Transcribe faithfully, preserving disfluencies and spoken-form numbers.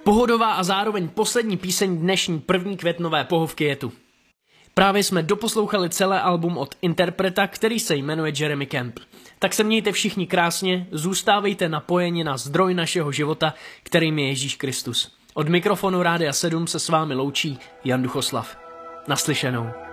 Pohodová a zároveň poslední píseň dnešní první květnové pohovky je tu. Právě jsme doposlouchali celé album od interpreta, který se jmenuje Jeremy Camp. Tak se mějte všichni krásně, zůstávejte napojeni na zdroj našeho života, kterým je Ježíš Kristus. Od mikrofonu Rádia sedm se s vámi loučí Jan Duchoslav. Naslyšenou.